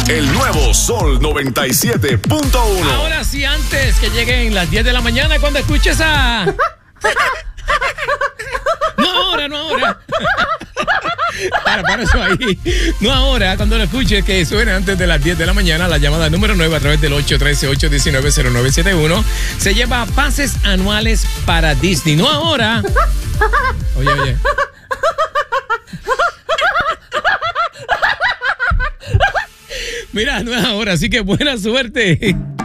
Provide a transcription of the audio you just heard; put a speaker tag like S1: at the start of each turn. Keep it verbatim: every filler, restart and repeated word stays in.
S1: El nuevo Sol noventa y siete punto uno.
S2: Ahora sí, antes que lleguen las diez de la mañana, cuando escuches a... No ahora, no ahora. Para, para eso ahí. No ahora, cuando lo escuches, que suene antes de las diez de la mañana, la llamada número nueve a través del ocho uno tres, ocho uno nueve, cero nueve siete uno se lleva pases anuales para Disney. No ahora. Oye, oye. Mira, no es ahora, así que buena suerte.